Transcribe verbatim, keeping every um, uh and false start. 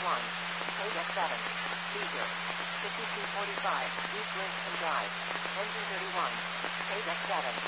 one. K-Deck seven. Seizure. fifty-two forty-five. East Winston Drive. Engine thirty-one. K-Deck seven.